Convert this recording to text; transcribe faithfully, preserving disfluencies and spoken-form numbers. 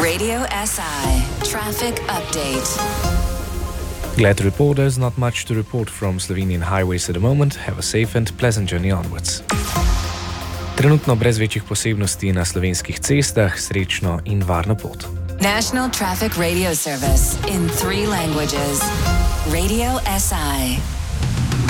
Radio S I Traffic Update. Glad to report there's not much to report from Slovenian highways at the moment. Have a safe and pleasant journey onwards. Trenutno brez večjih posebnosti na slovenskih cestah, srečno in varno pot. National Traffic Radio Service in three languages. Radio S I.